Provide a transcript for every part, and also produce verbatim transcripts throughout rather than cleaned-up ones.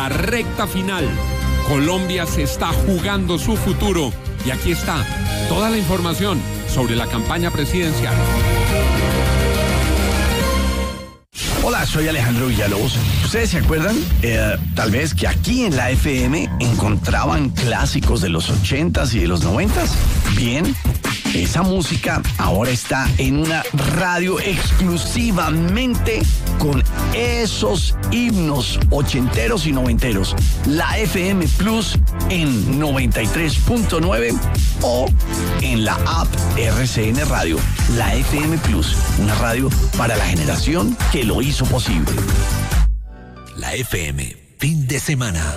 la recta final. Colombia se está jugando su futuro y aquí está toda la información sobre la campaña presidencial. Hola, soy Alejandro Villalobos. ¿Ustedes se acuerdan? Eh, tal vez que aquí en la F M encontraban clásicos de los ochentas y de los noventas. Bien, esa música ahora está en una radio exclusivamente con esos himnos ochenteros y noventeros. La F M Plus en noventa y tres punto nueve o en la app R C N Radio. La F M Plus, una radio para la generación que lo hizo posible. La F M, fin de semana.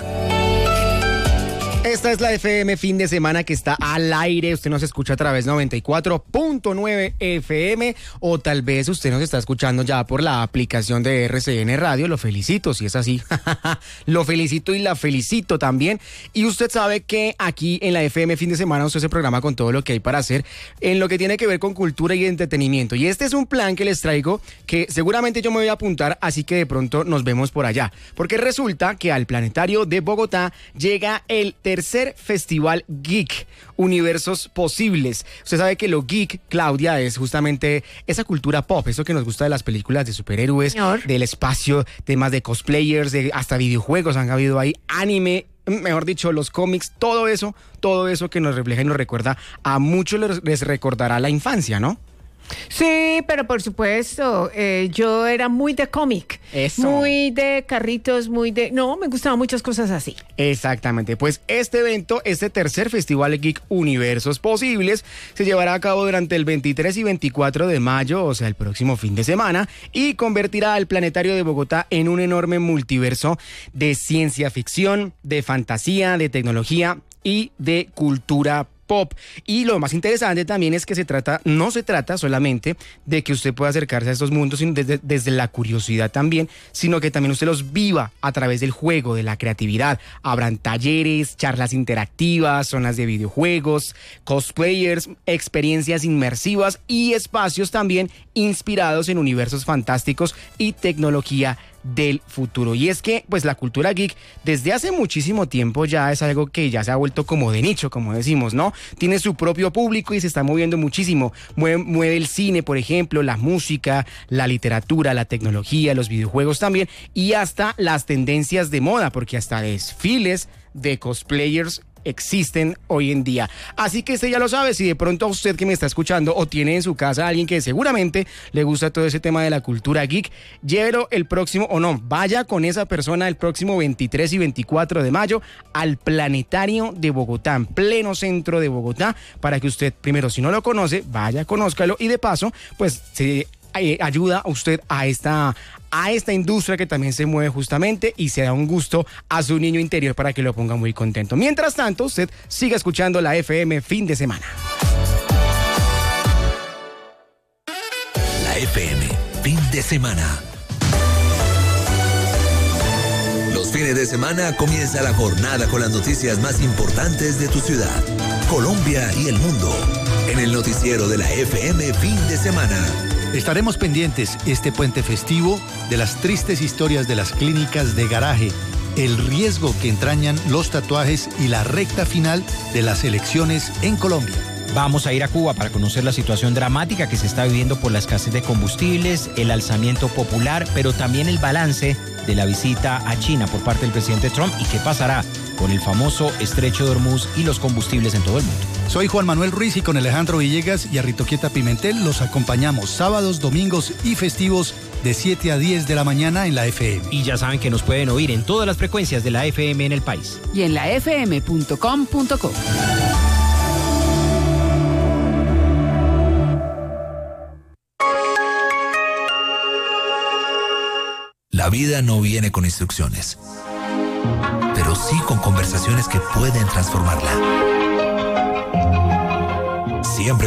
Esta es la F M fin de semana que está al aire. Usted nos escucha a través de noventa y cuatro punto nueve F M o tal vez usted nos está escuchando ya por la aplicación de R C N Radio. Lo felicito, si es así. Lo felicito y la felicito también. Y usted sabe que aquí en la F M fin de semana usted se programa con todo lo que hay para hacer en lo que tiene que ver con cultura y entretenimiento. Y este es un plan que les traigo que seguramente yo me voy a apuntar, así que de pronto nos vemos por allá. Porque resulta que al Planetario de Bogotá llega el tercer Festival Geek, Universos Posibles. Usted sabe que lo geek, Claudia, es justamente esa cultura pop, eso que nos gusta de las películas de superhéroes, Señor. Del espacio, temas de cosplayers, de hasta videojuegos han habido ahí, anime, mejor dicho, los cómics, todo eso, todo eso que nos refleja y nos recuerda, a muchos les, les recordará la infancia, ¿no? Sí, pero por supuesto, eh, yo era muy de cómic, muy de carritos, muy de... No, me gustaban muchas cosas así. Exactamente, pues este evento, este tercer Festival Geek Universos Posibles, se llevará a cabo durante el veintitrés y veinticuatro de mayo, o sea, el próximo fin de semana, y convertirá al Planetario de Bogotá en un enorme multiverso de ciencia ficción, de fantasía, de tecnología y de cultura pop. Y lo más interesante también es que se trata, no se trata solamente de que usted pueda acercarse a estos mundos desde, desde la curiosidad también, sino que también usted los viva a través del juego, de la creatividad. Habrán talleres, charlas interactivas, zonas de videojuegos, cosplayers, experiencias inmersivas y espacios también inspirados en universos fantásticos y tecnología del futuro. Y es que pues la cultura geek desde hace muchísimo tiempo ya es algo que ya se ha vuelto como de nicho, como decimos, ¿no? Tiene su propio público y se está moviendo muchísimo. Mueve, mueve el cine, por ejemplo, la música, la literatura, la tecnología, los videojuegos también, y hasta las tendencias de moda, porque hasta desfiles de cosplayers existen hoy en día. Así que usted ya lo sabe, si de pronto a usted que me está escuchando o tiene en su casa a alguien que seguramente le gusta todo ese tema de la cultura geek, llévelo el próximo, o no, vaya con esa persona el próximo veintitrés y veinticuatro de mayo al Planetario de Bogotá, en pleno centro de Bogotá, para que usted, primero, si no lo conoce, vaya, conózcalo y de paso, pues se eh, ayuda a usted a esta a esta industria que también se mueve justamente y se da un gusto a su niño interior para que lo ponga muy contento. Mientras tanto, usted siga escuchando la F M fin de semana. La F M fin de semana. Los fines de semana comienza la jornada con las noticias más importantes de tu ciudad, Colombia y el mundo. En el noticiero de la F M fin de semana. Estaremos pendientes este puente festivo de las tristes historias de las clínicas de garaje, el riesgo que entrañan los tatuajes y la recta final de las elecciones en Colombia. Vamos a ir a Cuba para conocer la situación dramática que se está viviendo por la escasez de combustibles, el alzamiento popular, pero también el balance de la visita a China por parte del presidente Trump y qué pasará con el famoso estrecho de Hormuz y los combustibles en todo el mundo. Soy Juan Manuel Ruiz y con Alejandro Villegas y a Ritoquieta Pimentel los acompañamos sábados, domingos y festivos de siete a diez de la mañana en la F M. Y ya saben que nos pueden oír en todas las frecuencias de la F M en el país. Y en la f m punto com punto co. La vida no viene con instrucciones, pero sí con conversaciones que pueden transformarla. Siempre